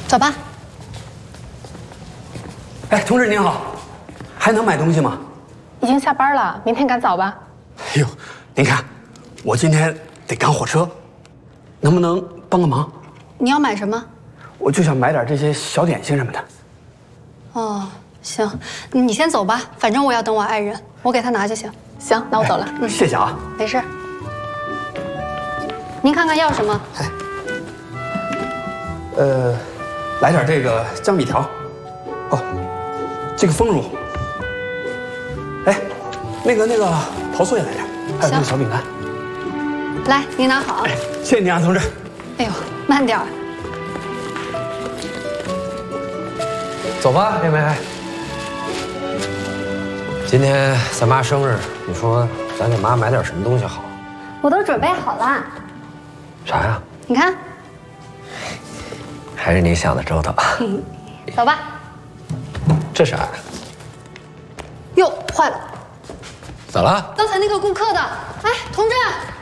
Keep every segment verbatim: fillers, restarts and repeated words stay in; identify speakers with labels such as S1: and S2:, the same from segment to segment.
S1: 走吧。
S2: 哎，同志您好，还能买东西吗？
S1: 已经下班了，明天赶早吧。
S2: 哎呦，您看，我今天得赶火车，能不能帮个忙？
S1: 你要买什么？
S2: 我就想买点这些小点心什么的。
S1: 哦，行，你先走吧，反正我要等我爱人，我给他拿就行。行，那我走了。
S2: 哎、
S1: 嗯，
S2: 谢谢啊。
S1: 没事。您看看要什么？
S2: 哎，呃，来点这个江米条。哦，这个丰乳。哎，那个那个桃酥也来点，还有那个小饼干。
S1: 来，您拿好。
S2: 哎，谢谢您啊，同志。
S1: 哎呦，慢点儿。
S3: 走吧，妹妹。今天咱妈生日，你说咱给妈买点什么东西好？
S1: 我都准备好了。
S3: 啥呀？
S1: 你看。
S3: 还是你想的周到。
S1: 走吧。
S3: 这啥呀？
S1: 哟，坏了！
S3: 咋了？
S1: 刚才那个顾客的，哎，同志。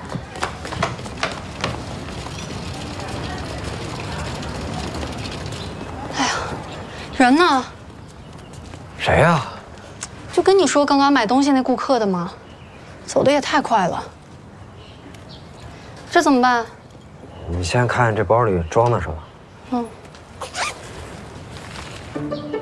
S1: 哎呀，人呢？
S3: 谁呀？
S1: 就跟你说刚刚买东西那顾客的嘛，走的也太快了。这怎么办？
S3: 你先看这包里装的什么。
S1: 嗯。